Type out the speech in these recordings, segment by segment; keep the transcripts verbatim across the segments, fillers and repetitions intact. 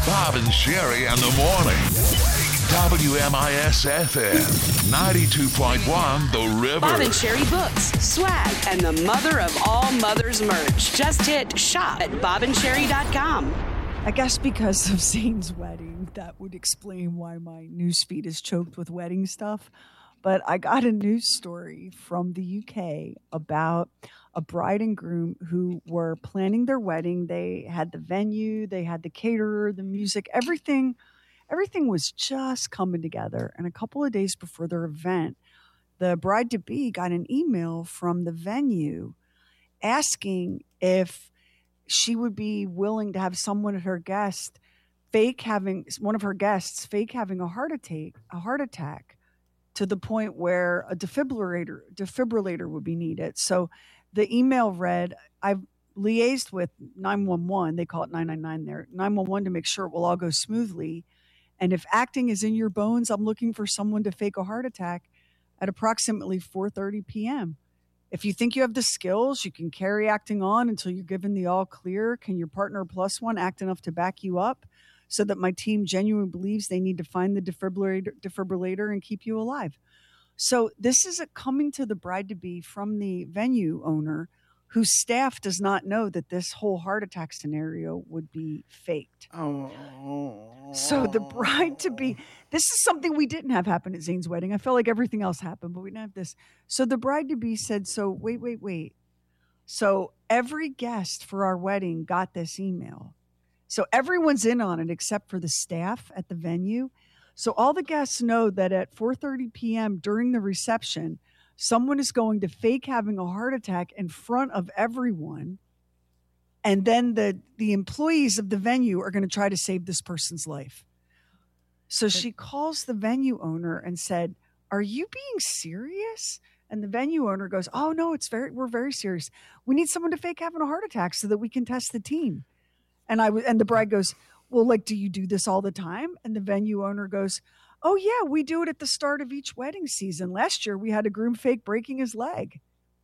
Bob and Sherry in the morning. W M I S F M ninety-two point one The River. Bob and Sherry books, swag, and the mother of all mothers merch. Just hit shop at bob and sherry dot com. I guess because of Zane's wedding, that would explain why my newsfeed is choked with wedding stuff. But I got a news story from the U K about a bride and groom who were planning their wedding. They had the venue, they had the caterer, the music, everything. Everything was just coming together. And a couple of days before their event, the bride-to-be got an email from the venue asking if she would be willing to have someone at her guest fake having, one of her guests fake having a heart attack, a heart attack to the point where a defibrillator, defibrillator would be needed. So the email read, I've liaised with nine one one, they call it nine nine nine there, nine one one to make sure it will all go smoothly. And if acting is in your bones, I'm looking for someone to fake a heart attack at approximately four thirty p.m. If you think you have the skills, you can carry acting on until you're given the all clear. Can your partner plus one act enough to back you up so that my team genuinely believes they need to find the defibrillator, defibrillator and keep you alive? So this is a coming to the bride-to-be from the venue owner whose staff does not know that this whole heart attack scenario would be faked. Oh. So the bride-to-be, this is something we didn't have happen at Zane's wedding. I felt like everything else happened, but we didn't have this. So the bride-to-be said, so wait, wait, wait. So every guest for our wedding got this email. So everyone's in on it except for the staff at the venue. So all the guests know that at four thirty p.m. during the reception, someone is going to fake having a heart attack in front of everyone. And then the, the employees of the venue are going to try to save this person's life. So she calls the venue owner and said, are you being serious? And the venue owner goes, oh, no, it's very, we're very serious. We need someone to fake having a heart attack so that we can test the team. And I and the bride goes, well, like, do you do this all the time? And the venue owner goes, oh, yeah, we do it at the start of each wedding season. Last year, we had a groom fake breaking his leg.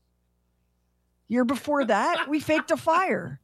Year before that, we faked a fire.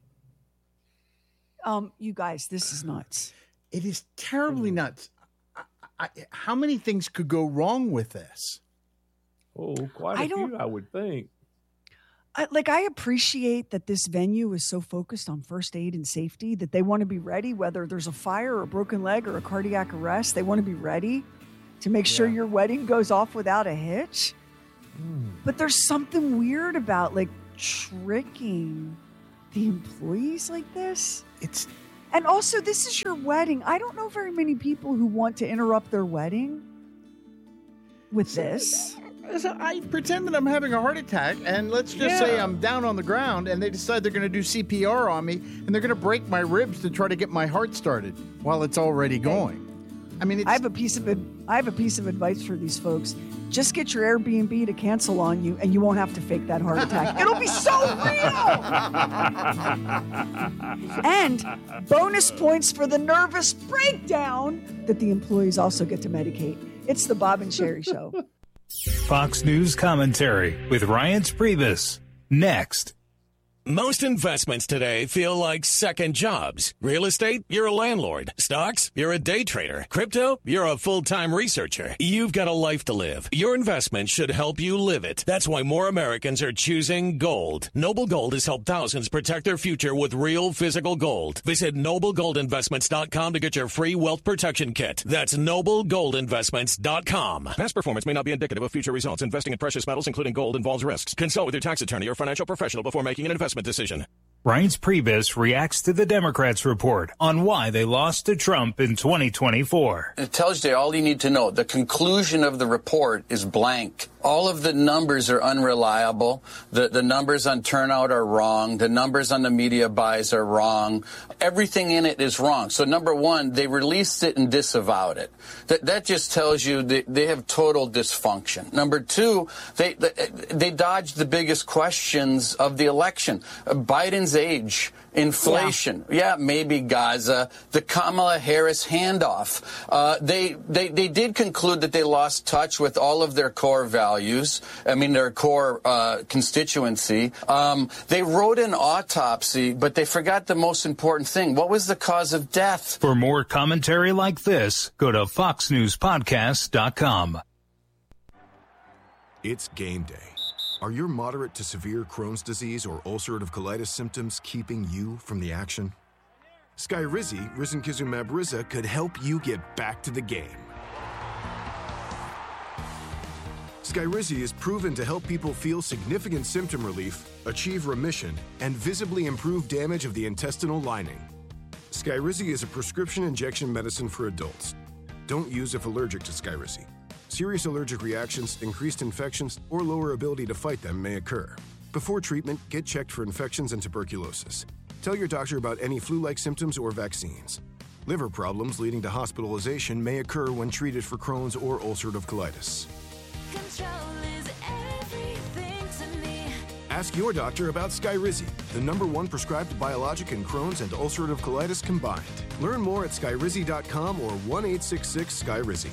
Um, you guys, this is nuts. It is terribly nuts. I, I, how many things could go wrong with this? Oh, quite a I don't- few, I would think. I, like, I appreciate that this venue is so focused on first aid and safety that they want to be ready, whether there's a fire or a broken leg or a cardiac arrest. They want to be ready to make sure your wedding goes off without a hitch. Mm. But there's something weird about, like, tricking the employees like this. It's And also, this is your wedding. I don't know very many people who want to interrupt their wedding with this. So I pretend that I'm having a heart attack, and let's just Yeah. say I'm down on the ground, and they decide they're going to do C P R on me, and they're going to break my ribs to try to get my heart started while it's already going. I mean, it's, I have a piece of ad- I have a piece of advice for these folks. Just get your Airbnb to cancel on you, and you won't have to fake that heart attack. It'll be so real. And bonus points for the nervous breakdown that the employees also get to medicate. It's the Bob and Sherry Show. Fox News commentary with Ryan Priebus. Next. Most investments today feel like second jobs. Real estate, you're a landlord. Stocks, you're a day trader. Crypto, you're a full-time researcher. You've got a life to live. Your investment should help you live it. That's why more Americans are choosing gold. Noble Gold has helped thousands protect their future with real physical gold. Visit noble gold investments dot com to get your free wealth protection kit. That's noble gold investments dot com. Past performance may not be indicative of future results. Investing in precious metals, including gold, involves risks. Consult with your tax attorney or financial professional before making an investment decision. Ryan Priebus reacts to the Democrats' report on why they lost to Trump in twenty twenty-four. It tells you all you need to know. The conclusion of the report is blank. All of the numbers are unreliable. The, the numbers on turnout are wrong. The numbers on the media buys are wrong. Everything in it is wrong. So number one, they released it and disavowed it. That, that just tells you that they have total dysfunction. Number two, they, they, they dodged the biggest questions of the election. Biden's age, inflation, yeah, yeah maybe Gaza, the Kamala Harris handoff. Uh, they, they, they did conclude that they lost touch with all of their core values. values. I mean, their core uh, constituency. Um, they wrote an autopsy, but they forgot the most important thing. What was the cause of death? For more commentary like this, go to fox news podcast dot com. It's game day. Are your moderate to severe Crohn's disease or ulcerative colitis symptoms keeping you from the action? Skyrizi, risankizumab Riza, could help you get back to the game. Skyrizi is proven to help people feel significant symptom relief, achieve remission, and visibly improve damage of the intestinal lining. Skyrizi is a prescription injection medicine for adults. Don't use if allergic to Skyrizi. Serious allergic reactions, increased infections, or lower ability to fight them may occur. Before treatment, get checked for infections and tuberculosis. Tell your doctor about any flu-like symptoms or vaccines. Liver problems leading to hospitalization may occur when treated for Crohn's or ulcerative colitis. Control is everything to me. Ask your doctor about Skyrizi, the number one prescribed biologic in Crohn's and ulcerative colitis combined. Learn more at skyrizi dot com or one eight six six Skyrizi.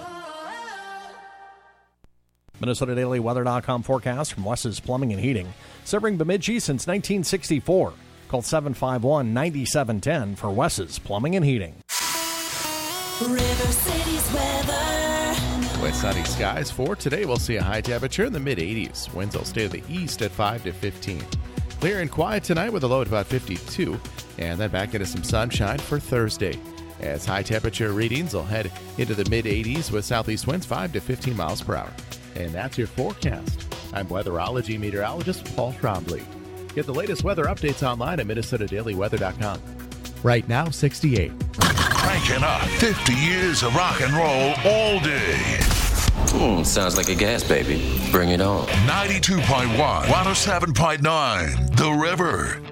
Minnesota Daily Weather dot com forecast from Wes's Plumbing and Heating. Serving Bemidji since nineteen sixty-four. Call seven five one, nine seven one zero for Wes's Plumbing and Heating. River City's weather. With sunny skies for today, we'll see a high temperature in the mid eighties. Winds will stay to the east at five to fifteen. Clear and quiet tonight with a low at about fifty-two. And then back into some sunshine for Thursday, as high temperature readings will head into the mid eighties with southeast winds five to fifteen miles per hour. And that's your forecast. I'm weatherology meteorologist Paul Trombley. Get the latest weather updates online at Minnesota Daily Weather dot com. Right now, sixty-eight. Cranking up fifty years of rock and roll all day. Mm, sounds like a gas baby. Bring it on. ninety-two point one, one oh seven point nine, The River.